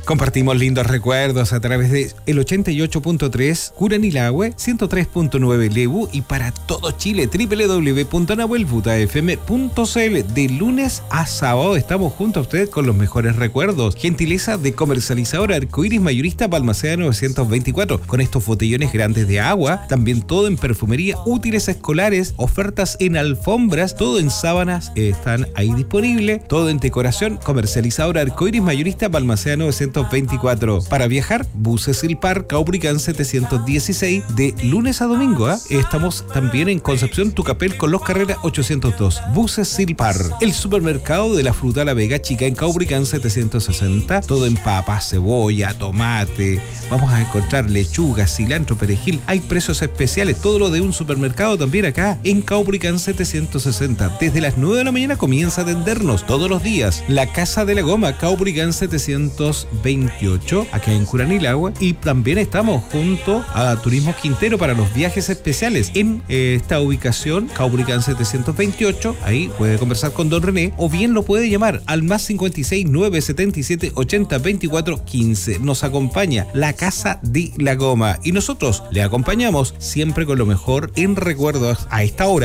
Compartimos lindos recuerdos a través de el 88.3 Curanilahue, 103.9 Lebu y para todo Chile www.nahuelbutafm.cl. De lunes a sábado estamos junto a usted con los mejores recuerdos. Gentileza de Comercializadora Arcoíris Mayorista Balmaceda 924, con estos botellones grandes de agua, también todo en perfumería, útiles escolares, ofertas en alfombras, todo en sábanas, están ahí disponible, todo en decoración. Comercializadora Arcoíris Mayorista Balmaceda 924. Para viajar, buses Silpar, Caubricán 716, de lunes a domingo. Estamos también en Concepción, Tucapel, con los Carreras 802. Buses Silpar. El supermercado de la fruta La Vega Chica en Caubricán 760. Todo en papas, cebolla, tomate. Vamos a encontrar lechuga, cilantro, perejil. Hay precios especiales. Todo lo de un supermercado también acá en Caubricán 760. Desde las 9 de la mañana comienza a atendernos todos los días. La Casa de la Goma, Caubricán 728, acá en Curanilahue. Y también estamos junto a Turismo Quintero para los viajes especiales en esta ubicación, Caubricán 728. Ahí puede conversar con don René o bien lo puede llamar al más 56 977 80 24 15. Nos acompaña la Casa de la Goma y nosotros le acompañamos siempre con lo mejor en recuerdos a esta hora.